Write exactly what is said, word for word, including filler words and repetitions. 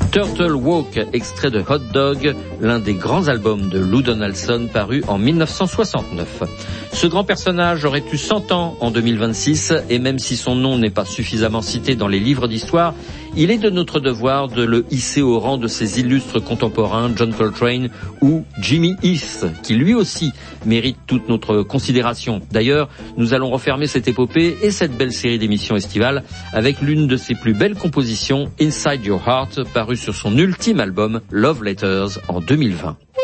Turtle Walk, extrait de Hot Dog, l'un des grands albums de Lou Donaldson paru en dix-neuf cent soixante-neuf. Ce grand personnage aurait eu cent ans en deux mille vingt-six et même si son nom n'est pas suffisamment cité dans les livres d'histoire, il est de notre devoir de le hisser au rang de ses illustres contemporains John Coltrane ou Jimmy Heath, qui lui aussi mérite toute notre considération. D'ailleurs, nous allons refermer cette épopée et cette belle série d'émissions estivales avec l'une de ses plus belles compositions, Inside Your Heart, parue sur son ultime album Love Letters en deux mille vingt.